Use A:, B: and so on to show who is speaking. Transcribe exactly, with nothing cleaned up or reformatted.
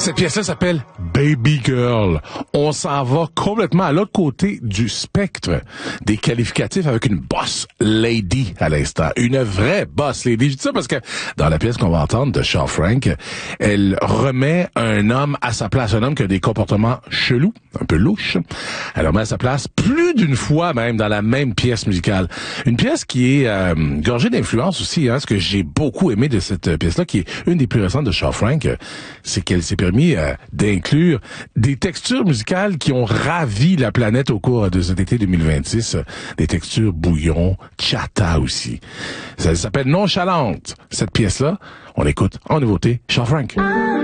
A: Cette pièce-là s'appelle Baby Girl. On s'en va complètement à l'autre côté du spectre des qualificatifs avec une boss lady à l'instant. Une vraie boss lady. Je dis ça parce que dans la pièce qu'on va entendre de Shaw Frank, elle remet un homme à sa place. Un homme qui a des comportements chelous, un peu louches. Elle remet à sa place plus d'une fois même dans la même pièce musicale. Une pièce qui est euh, gorgée d'influence aussi. Hein. Ce que j'ai beaucoup aimé de cette pièce-là, qui est une des plus récentes de Shaw Frank, c'est qu'elle s'est permis euh, d'inclure des textures musicales qui ont ravi la planète au cours de cet été deux mille vingt-six. Des textures bouillon, chata aussi. Ça s'appelle Nonchalante. Cette pièce-là, on l'écoute en nouveauté, Shaw Frank.